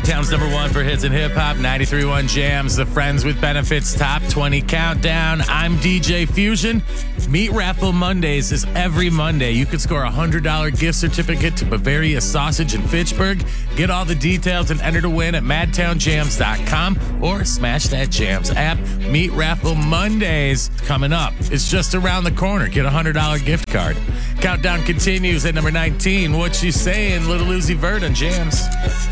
Madtown's number one for hits and hip hop, 93.1 Jams, the Friends with Benefits Top 20 Countdown. I'm DJ Fusion. Meat Raffle Mondays is every Monday. You could score a $100 gift certificate to Bavaria Sausage in Fitchburg. Get all the details and enter to win at madtownjams.com or smash that Jams app. Meat Raffle Mondays coming up. It's just around the corner. Get a $100 gift card. Countdown continues at number 19. What you saying, Little Uzi Vert on Jams?